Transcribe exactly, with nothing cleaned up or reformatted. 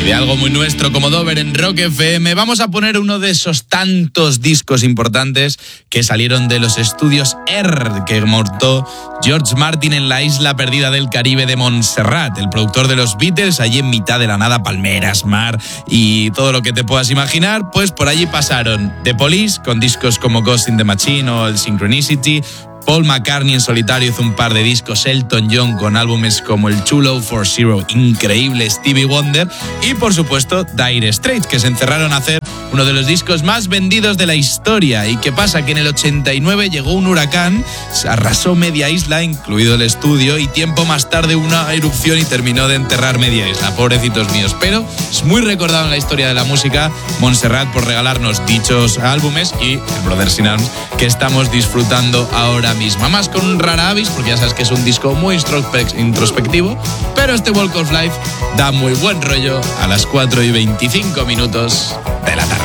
de algo muy nuestro como Dover en Rock F M, vamos a poner uno de esos tantos discos importantes que salieron de los estudios R que montó George Martin en la isla perdida del Caribe de Montserrat, el productor de los Beatles, allí en mitad de la nada, palmeras, mar y todo lo que te puedas imaginar. Pues por allí pasaron The Police con discos como Ghost in the Machine o el Synchronicity, Paul McCartney en solitario hizo un par de discos, Elton John con álbumes como el Too Low for Zero, increíble, Stevie Wonder y por supuesto Dire Straits, que se encerraron a hacer uno de los discos más vendidos de la historia. ¿Y qué pasa? Que en el ochenta y nueve llegó un huracán, se arrasó media isla, incluido el estudio, y tiempo más tarde una erupción y terminó de enterrar media isla, pobrecitos míos. Pero es muy recordado en la historia de la música Montserrat por regalarnos dichos álbumes y el Brothers in Arms que estamos disfrutando ahora misma, más con un Rara Avis, porque ya sabes que es un disco muy introspectivo, pero este Walk of Life da muy buen rollo a las cuatro y veinticinco minutos de la tarde.